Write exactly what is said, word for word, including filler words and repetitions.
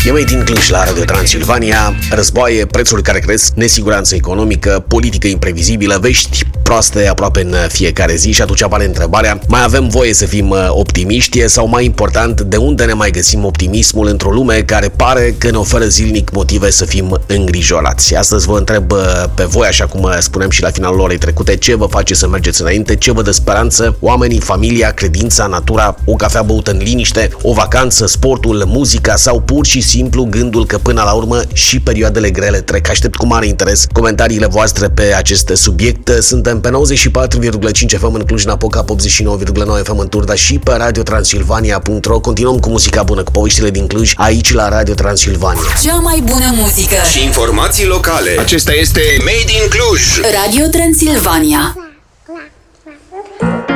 E Made in Cluj la Radio Transilvania. Războaie, prețuri care cresc, nesiguranță economică, politică imprevizibilă, vești proaste aproape în fiecare zi și atunci apare întrebarea: mai avem voie să fim optimiști sau, mai important, de unde ne mai găsim optimismul într-o lume care pare că ne oferă zilnic motive să fim îngrijorați? Astăzi vă întreb pe voi, așa cum spuneam și la finalul orei trecute, ce vă face să mergeți înainte, ce vă dă speranță, oamenii, familia, credința, natura, o cafea băută în liniște, o vacanță, sportul, muzica sau pur și simplu gândul că până la urmă și perioadele grele trec. Aștept cu mare interes comentariile voastre pe acest subiect. Suntem pe nouăzeci și patru virgulă cinci F M în Cluj-Napoca, optzeci și nouă virgulă nouă F M în Turda și pe radio transilvania punct ro. Continuăm cu muzica bună, cu poveștile din Cluj, aici la Radio Transilvania. Cea mai bună muzică și informații locale. Acesta este Made in Cluj. Radio Transilvania.